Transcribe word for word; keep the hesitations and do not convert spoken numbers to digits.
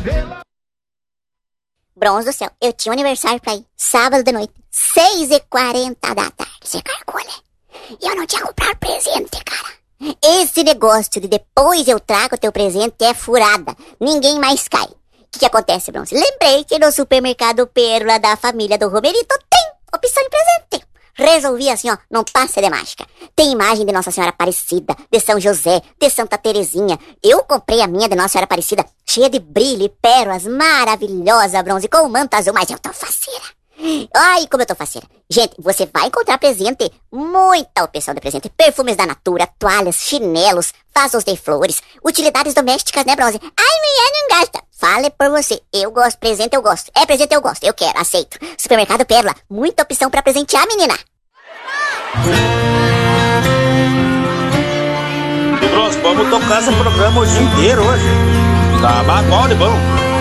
Bronze do céu, eu tinha um aniversário pra ir, sábado de noite, seis e quarenta da tarde, você calcula. E eu não tinha comprado presente, cara. Esse negócio de depois eu trago o teu presente é furada, ninguém mais cai. O que que acontece, Bronze? Lembrei que no supermercado Pérola da família do Romerito tem opção de presente. Resolvi assim, ó, não passa de mágica. Tem imagem de Nossa Senhora Aparecida, de São José, de Santa Terezinha. Eu comprei a minha de Nossa Senhora Aparecida, cheia de brilho e pérolas, maravilhosa, Bronze, com o manto azul, mas eu tô faceira. Ai, como eu tô faceira. Gente, você vai encontrar presente, muita opção de presente. Perfumes da Natura, toalhas, chinelos, vasos de flores, utilidades domésticas, né, Bronze? Ai, mulher, não gasta. Fale por você. Eu gosto, presente eu gosto. É presente eu gosto, eu quero, aceito. Supermercado Pérola, muita opção pra presentear, menina. E Bronze, vamos tocar esse programa o dia inteiro hoje. Tá bom, de bom.